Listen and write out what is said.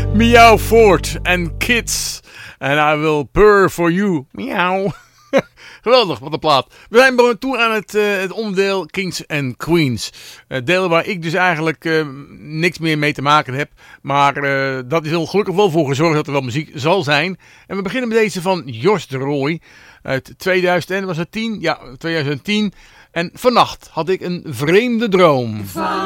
Meow Ford en Kids. And I will purr for you. Meow. Geweldig, wat een plaat. We zijn toe aan het onderdeel Kings and Queens. Deel waar ik dus eigenlijk niks meer mee te maken heb. Maar dat is er gelukkig wel voor gezorgd dat er wel muziek zal zijn. En we beginnen met deze van Jos de Rooij. Uit 2010. Ja, 2010. En vannacht had ik een vreemde droom.